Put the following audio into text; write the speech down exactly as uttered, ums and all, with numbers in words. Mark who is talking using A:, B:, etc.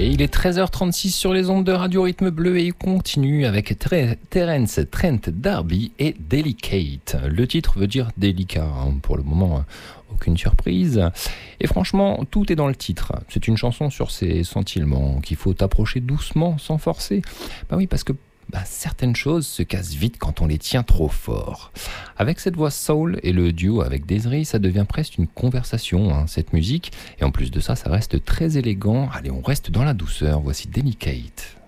A: Et il est treize heures trente-six sur les ondes de Radio Rythme Bleu et il continue avec Ter- Terence Trent D'Arby et Delicate. Le titre veut dire délicat, hein, pour le moment, aucune surprise. Et franchement, tout est dans le titre. C'est une chanson sur ces sentiments qu'il faut approcher doucement, sans forcer. Bah oui, parce que bah, certaines choses se cassent vite quand on les tient trop fort. Avec cette voix soul et le duo avec Desiree, ça devient presque une conversation, hein, cette musique. Et en plus de ça, ça reste très élégant. Allez, on reste dans la douceur. Voici Delicate.